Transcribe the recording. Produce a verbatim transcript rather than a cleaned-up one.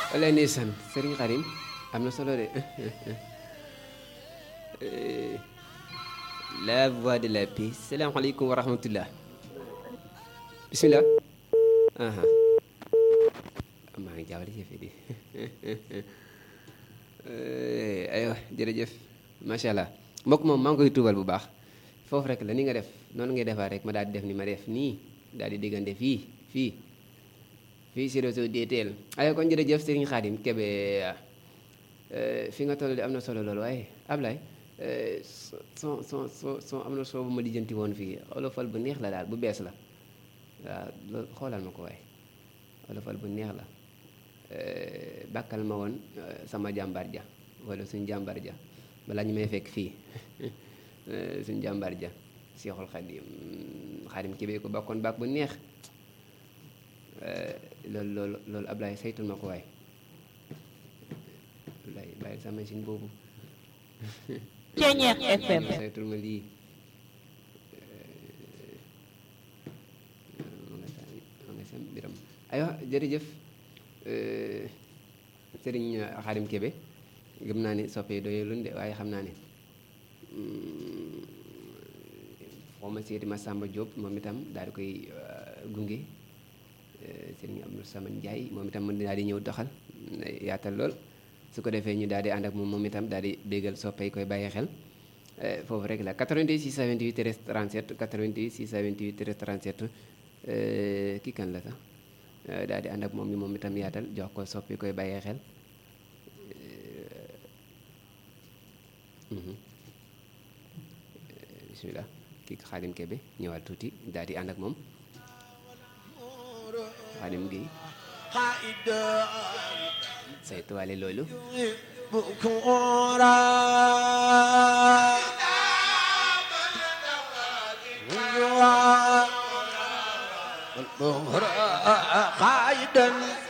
walaay ndeysaan Serigne Karim am na solo de la voix de la paix salaamaaleykum wa rahmatullah bismillah aha maa ngi jaawale jëfe di aywa jërëjëf macha allah mbokk moom maa ngi koy tuubal bu baax foofu rek la ni nga def noonu ngay defaat rek ma daal di def ni ma def nii daal di diggante fii fii fii si réseau D T L aywa kon jërëjëf Serigne Khadim Kébé fi nga toll di am na solo loolu waaye Ablaye son son son son am na soo bu ma lijjanti woon fii olofal bu neex la daal bu bees la waaw loolu xoolal ma ko waaye olofal bu neex la bàkkal ma woon sama jàmbaar ja wala suñ jàmbaar ja balaa ñu may fekk fii suñ jàmbaar ja Seexul Xadim Xadim Kébé ko bàkkoon bàkk bu neex loolu loolu loolu Ablaye saytul ma ko waaye Ablaye bàyyi sa machine boobu Ceñeex F M saytul ma lii ma nga sam biram aywa jërëjëf Sëriñ Xaadim Kébé gëm naa ni soppee doyulun de waaye xam naa ne xaw ma seeti ma Samba Diop moom itam daal di koy gunge Sëriñ Abdou Samane Ndiaye moom itam mën daal di ñëw doxal yaatal lool su ko defee ñu daal di ànd ak moom moom itam daal di déggal soppee koy bàyyi xel foofu rek la quatre-vingt-dix six cent vingt-huit treize trente-sept quatre-vingt-dix six cent vingt-huit treize trente-sept kii kan la sax daal di ànd ak moom ni moom itam yaatal jox ko soppi koy bàyyee xel bismillah kii Xaadim Kébé ñëwaat tuuti daal di ànd ak moom Xaadim gi saytuwaale loolu قائدا